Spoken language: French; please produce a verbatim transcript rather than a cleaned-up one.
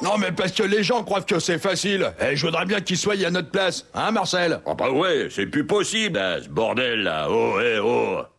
Non, mais parce que les gens croient que c'est facile. Et je voudrais bien qu'ils soient à notre place. Hein, Marcel? Ah bah ouais, c'est plus possible, hein, ce bordel là. Oh, eh, oh.